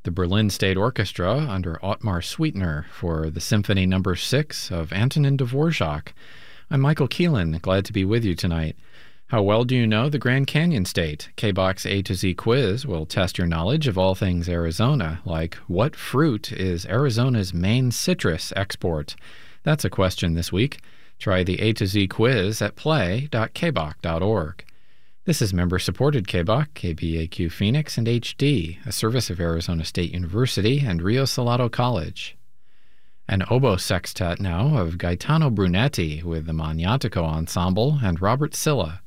the Berlin State Orchestra under Ottmar Sweetner for the Symphony No. 6 of Antonin Dvorak. I'm Michael Keelan, glad to be with you tonight. How well do you know the Grand Canyon State? K-Box A to Z quiz will test your knowledge of all things Arizona, like what fruit is Arizona's main citrus export? That's a question this week. Try the A to Z quiz at play.kboc.org. This is member-supported KBOC, KBAQ Phoenix, and HD, a service of Arizona State University and Rio Salado College. An oboe sextet now of Gaetano Brunetti with the Magnatico Ensemble and Robert Silla.